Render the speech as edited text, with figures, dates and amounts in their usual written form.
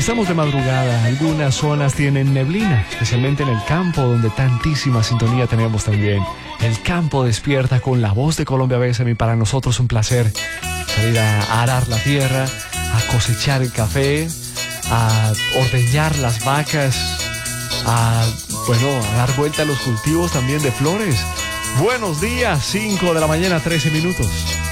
Estamos de madrugada, algunas zonas tienen neblina, especialmente en el campo donde tantísima sintonía tenemos también. El campo despierta con La Voz de Colombia BSM y para nosotros un placer salir a arar la tierra, a cosechar el café, a ordeñar las vacas, a dar vuelta a los cultivos también de flores. Buenos días, 5 de la mañana, 13 minutos.